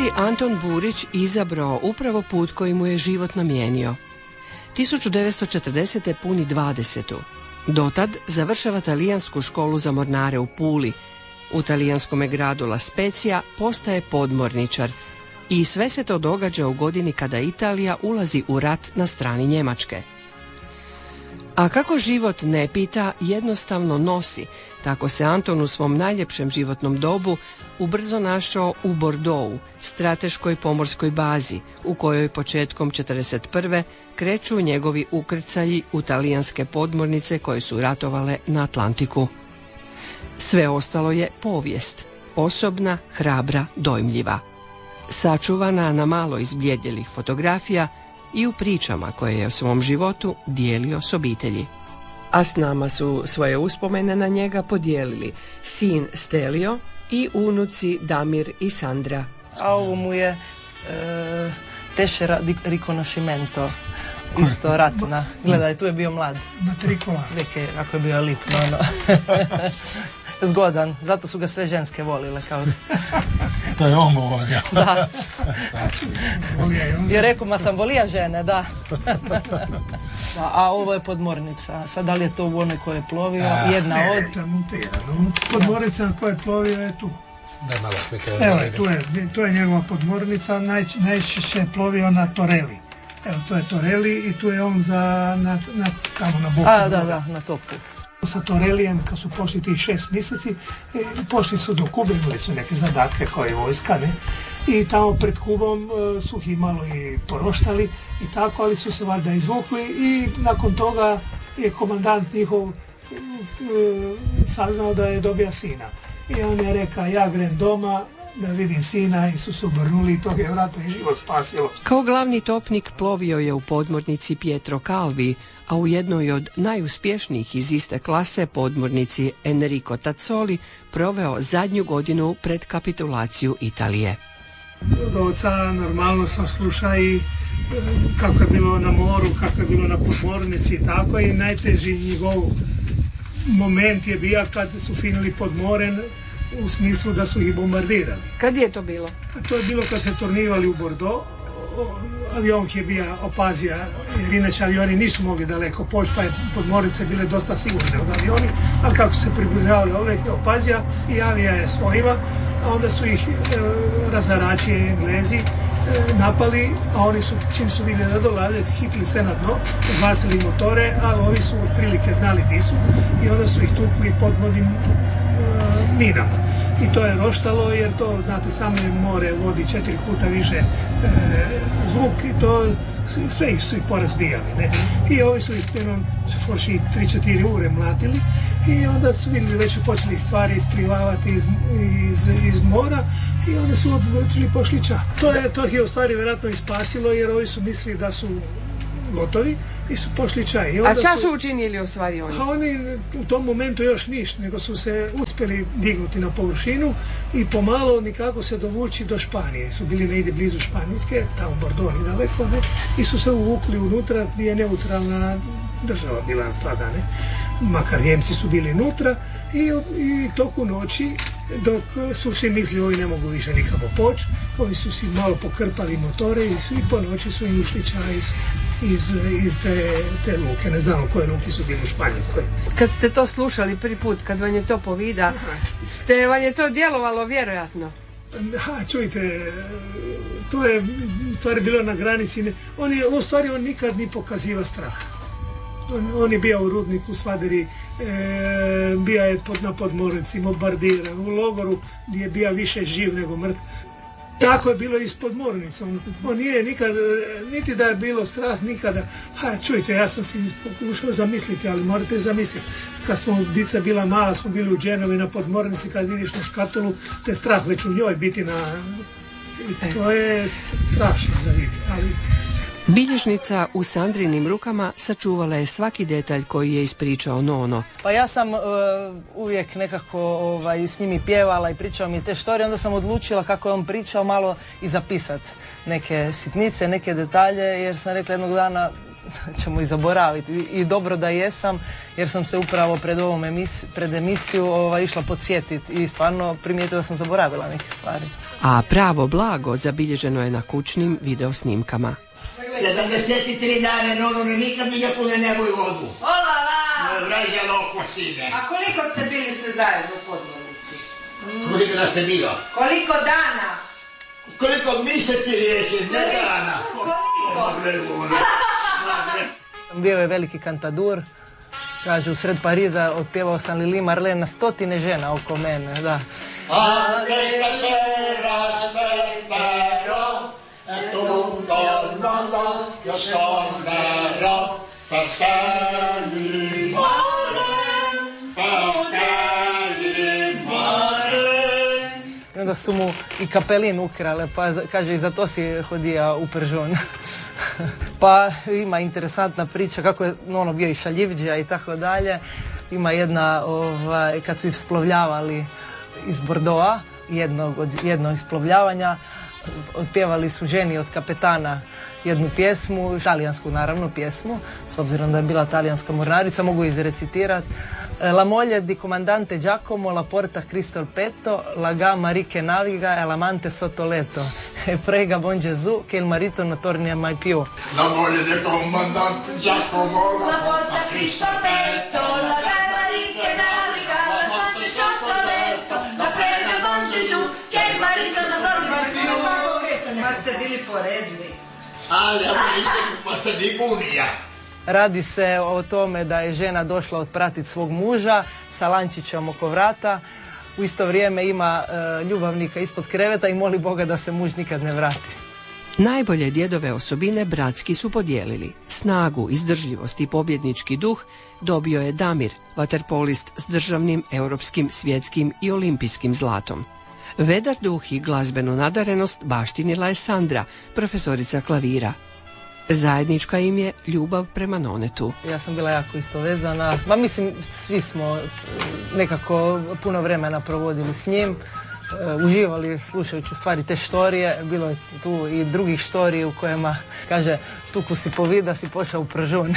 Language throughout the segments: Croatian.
mladi Anton Burić izabrao upravo put koji mu je život namijenio. 1940. puni 20. Dotad završava talijansku školu za mornare u Puli. U talijanskome gradu La Spezia postaje podmorničar i sve se to događa u godini kada Italija ulazi u rat na strani Njemačke. A kako život ne pita, jednostavno nosi, tako se Anton u svom najljepšem životnom dobu ubrzo našao u Bordeauxu, strateškoj pomorskoj bazi, u kojoj početkom 1941. kreću njegovi ukrcaji u talijanske podmornice koje su ratovale na Atlantiku. Sve ostalo je povijest, osobna, hrabra, dojmljiva. Sačuvana na malo izbljedjelih fotografija i u pričama koje je o svom životu dijelio s obitelji. A s nama su svoje uspomene na njega podijelili sin Stelio i unuci Damir i Sandra. A ovo mu je tešera riconoscimento, isto ratna. Gledaj, tu je bio mlad. Matrikula. Neke, ako je bio lip, no. Zgodan, zato su ga sve ženske volile. Kao... To je on volio. Da. Volija i on. I rekao, ma sam volija žene, da. Da. A ovo je podmornica. Sad, da li je to u onoj koje je plovio? Jedna od... Podmornica koja je plovio je tu. Da, malo slike. Evo, to je njegova podmornica, najčešće je plovio na Toreli. Evo, to je Toreli i tu je on tamo na boku. Da, na topu. Sa Torelijem, kad su pošli tih 6 mjeseci, pošli su do Kube, imali su neke zadatke kao i vojska, ne? I tamo pred Kubom su ih malo i poroštali i tako, ali su se valjda izvukli i nakon toga je komandant njihov saznao da je dobio sina. I on je rekao, ja grem doma da vidim sina, i su se obrnuli i to je vratno i život spasilo. Kao glavni topnik plovio je u podmornici Pietro Calvi, a u jednoj od najuspješnijih iz iste klase podmornici Enrico Tazzoli proveo zadnju godinu pred kapitulaciju Italije. Od oca normalno sam slušao i kako je bilo na moru, kako je bilo na podmornici i tako, i najteži njegov moment je bio kad su finili pod morem, u smislu da su ih bombardirali. Kad je to bilo? To je bilo kad se tornivali u Bordeaux. Avion je bio opazija, jer inače avioni nisu mogli daleko poći, pa je podmornice bile dosta sigurne od avioni, ali kako se približavali ovdje je opazija i avija je svojima, a onda su ih razarači Englezi napali, a oni su, čim su vidjeli da dolaze, hitli se na dno, ugasili motore, ali ovi su otprilike znali di su i onda su ih tukli podvodnim minama. I to je roštalo, jer to, znate, samo more vodi 4 puta više zvuk i to sve su ih porazbijali, ne? I ovi su ih jednom 3-4 ure mlatili i onda su vidjeli već su počeli stvari isplivavati iz mora i oni su odlučili pošli ča. To ih je u stvari vjerojatno i spasilo, jer ovi su mislili da su gotovi i su pošli čaj. A čas su učinili u stvari oni? A oni u tom momentu još ništa, nego su se uspjeli dignuti na površinu i pomalo nikako se dovući do Španije. Su bili negdje blizu Španjolske, tamo Bordeaux daleko, ne? I su se uvukli unutra gdje je neutralna država bila tada, ne? Makar Njemci su bili unutra i toku noći, dok su svi mislili ovi ne mogu više nikamo poći, ovi su si malo pokrpali motore i po noći su im ušli čaj iz te luke, ne znamo koje luke su bili u Španjolskoj. Kad ste to slušali prvi put, kad vam je to povida, vam je to djelovalo vjerojatno? Čujte, to je stvari bilo na granici, on nikad ni pokaziva strah. On je bio u rudniku Svaderi, bio je na podmornici, bombardiran, u logoru gdje je bio više živ nego mrtv. Tako je bilo i s podmornicom. On nije nikad, niti da je bilo strah, nikada. Čujte, ja sam si pokušao zamisliti, ali morate zamisliti. Kad smo dica bila mala, smo bili u Dženovi na podmornici, kad vidiš tu škatulu, te strah već u njoj biti na... I to je strašno da vidi, ali... Bilježnica u Sandrinim rukama sačuvala je svaki detalj koji je ispričao Nono. Pa ja sam uvijek nekako s njimi pjevala i pričao mi te štorije, onda sam odlučila kako je on pričao malo i zapisati neke sitnice, neke detalje, jer sam rekla jednog dana ćemo i zaboraviti. I dobro da jesam, jer sam se upravo pred emisiju išla podsjetiti i stvarno primijetila da sam zaboravila neke stvari. A pravo blago zabilježeno je na kućnim videosnimkama. 73 dana, ne nikad nikako ne neboj vodu. A koliko ste bili sve zajedno u podmornici? Koliko nas je bilo? Koliko dana? Koliko mjeseci riješi, ne dana. Koliko? Bio je veliki kantadur, kaže, u sred Pariza otpjevao sam Lili Marlene na 100 žena oko mene, da. I onda su mu i kapelin ukrale, pa kaže, i za to si hodija u pržon. Pa ima interesantna priča kako je bio i šaljivđija i tako dalje. Ima jedna, kad su ih splovljavali iz Bordeauxa, jedno isplovljavanja, otpjevali su ženi od kapetana jednu pjesmu, talijansku naravno pjesmu, s obzirom da je bila talijanska mornarica, mogu izrecitirati. La moglie di comandante Giacomo, la porta Cristo Petto, la gamma ricche naviga e l'amante sotto letto. E prega buon Gesù che il marito non torni mai più. La moglie di comandante Giacomo, la porta Cristo Petto, la gamma ricche naviga e l'amante sotto letto. La prega buon Gesù che il marito non torni mai più. Ma ste bili poredni. Ali, pa se di bunija. Radi se o tome da je žena došla otpratiti svog muža sa lančićem oko vrata. U isto vrijeme ima ljubavnika ispod kreveta i moli Boga da se muž nikad ne vrati. Najbolje djedove osobine bratski su podijelili. Snagu, izdržljivost i pobjednički duh dobio je Damir, vaterpolist s državnim, europskim, svjetskim i olimpijskim zlatom. Vedar duh i glazbenu nadarenost baštinila je Sandra, profesorica klavira. Zajednička im je ljubav prema nonetu. Ja sam bila jako isto vezana. Mislim, svi smo nekako puno vremena provodili s njim. Uživali slušajući u stvari te štorije. Bilo je tu i drugih štorije u kojima kaže, tuku si po vid da si pošao u pržun.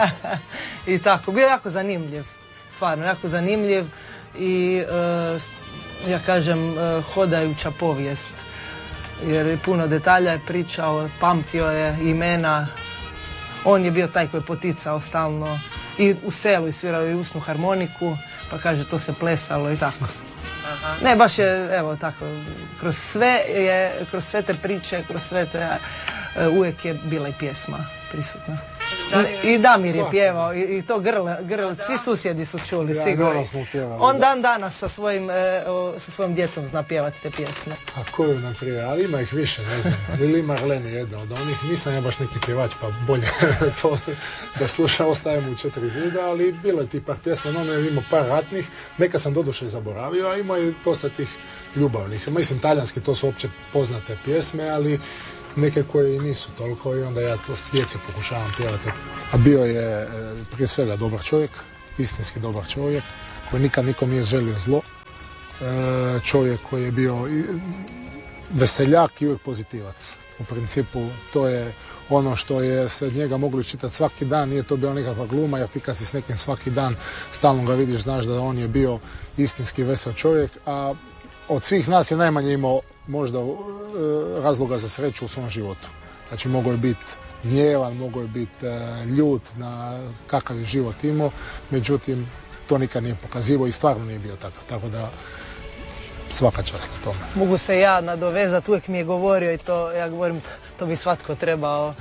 I tako. Bio je jako zanimljiv. Stvarno, jako zanimljiv. I ja kažem, hodajuća povijest. Jer puno detalja je pričao, pamtio je imena. On je bio taj koji je poticao stalno. I u selu i svirao i usnu harmoniku, pa kaže, to se plesalo i tako. Aha. Ne, baš je, evo tako, kroz sve te priče, kroz sve te, uvijek je bila i pjesma prisutna. I Damir je pjevao i to grl, svi susjedi su čuli, sigurno. On dan danas sa svojom djecom zna pjevati te pjesme. A koju nam prije, ali ima ih više, ne znam. Lili Marlene je jedna od onih, nisam ja baš neki pjevač, pa bolje to da slušam, ostavimo u 4 zida, ali bilo je ti par pjesma, ono je imao par ratnih, neka sam doduše zaboravio, a ima je dosta tih ljubavnih. Mislim, talijanski to su opće poznate pjesme, ali neke koje i nisu toliko i onda ja to s djeci pokušavam pjevati. A bio je prije svega dobar čovjek, istinski dobar čovjek, koji nikad nikom nije želio zlo. Čovjek koji je bio veseljak i uvijek pozitivac. U principu to je ono što je se od njega mogli čitati svaki dan, nije to bila nikakva gluma, jer ti kad si s nekim svaki dan stalno ga vidiš, znaš da on je bio istinski vesel čovjek, a od svih nas je najmanje imao možda razloga za sreću u svom životu. Znači, mogao je biti gnjevan, mogao je biti ljut na kakav je život imao, međutim, to nikad nije pokazivao i stvarno nije bio takav. Tako da, svaka čast na tome. Mogu se ja nadovezati, uvijek mi je govorio i to, ja govorim, to bi svatko trebao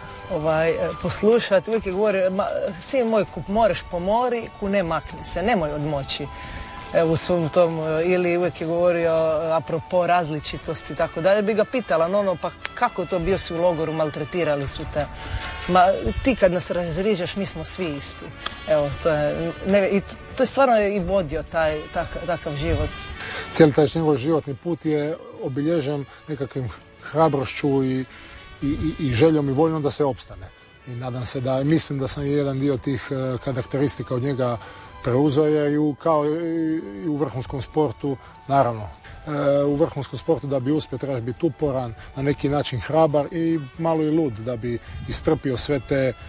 poslušati. Uvijek je govorio, sin moj, ku moreš po mori, ku ne makni se, nemoj odmoći. U svom tom, ili uvijek je govorio apropo različitosti i tako dalje, bi ga pitala, pa kako to, bio si u logoru, maltretirali su te. Ma ti kad nas razriđaš, mi smo svi isti. Evo, to je stvarno i vodio takav život. Cijeli taj njegov životni put je obilježen nekakvim hrabrošću i željom i voljom da se opstane. I nadam se da, mislim da sam jedan dio tih karakteristika od njega preuzeo je kao i u vrhunskom sportu, naravno. U vrhunskom sportu da bi uspio trebaš biti uporan, na neki način hrabar i malo i lud da bi istrpio sve te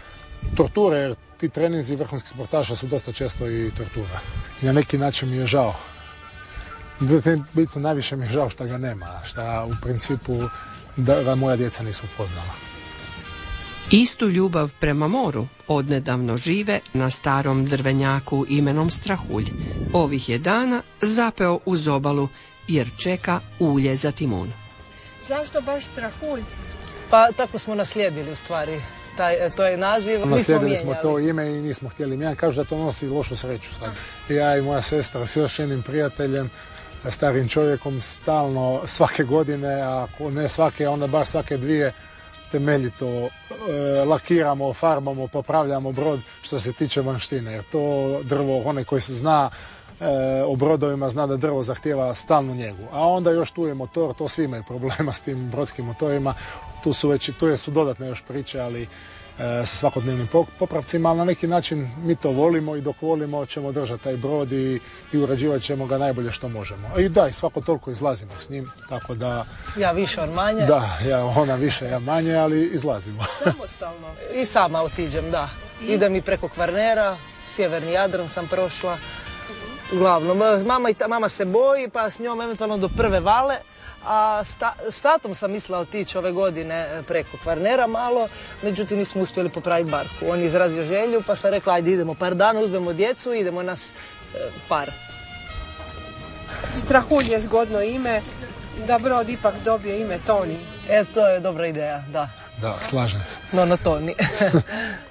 torture, jer ti treninzi vrhunskih sportaša su dosta često i tortura. I na neki način mi je žao. Bitno najviše mi je žao što ga nema, što u principu da moja djeca nisu upoznala. Istu ljubav prema moru odnedavno žive na starom drvenjaku imenom Strahulj. Ovih je dana zapeo uz obalu jer čeka ulje za timun. Zašto baš Strahulj? Pa tako smo naslijedili u stvari. To je naziv. Naslijedili smo to ime i nismo htjeli mijenjati. Kažu da to nosi lošu sreću sad. Ja i moja sestra s još jednim prijateljem, starim čovjekom, stalno svake godine, ako ne svake, onda bar svake dvije, temeljito lakiramo, farbamo, popravljamo brod što se tiče vanštine. Jer to drvo, onaj koji se zna o brodovima, zna da drvo zahtijeva stalnu njegu. A onda još tu je motor, to svi imaju problema s tim brodskim motorima. Tu su dodatne još priče, ali sa svakodnevnim popravcima, ali na neki način mi to volimo i dok volimo ćemo držati taj brod i urađivat ćemo ga najbolje što možemo. I da, i svako toliko izlazimo s njim, tako da... Ja više, on manje. Da, ona više, ja manje, ali izlazimo. Samostalno? I sama otiđem, da. Idem i preko Kvarnera, sjeverni Jadran sam prošla. Uglavnom, mama se boji, pa s njom eventualno do Prve Vale. A s tatom sam mislila otići ove godine preko Kvarnera malo, međutim nismo uspjeli popraviti barku. On je izrazio želju, pa sam rekla ajde idemo par dana, uzmemo djecu i idemo nas par. Strahulj je zgodno ime, da brod ipak dobije ime Toni. To je dobra ideja, da. Da, slažem se. No, Toni.